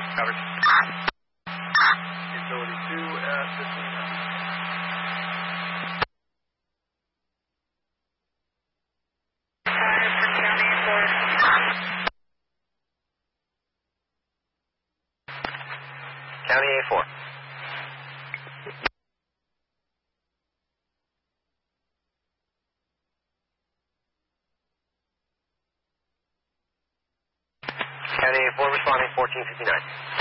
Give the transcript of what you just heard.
Covered. Utility 2 at 1500. County A4. County A4 responding 1459.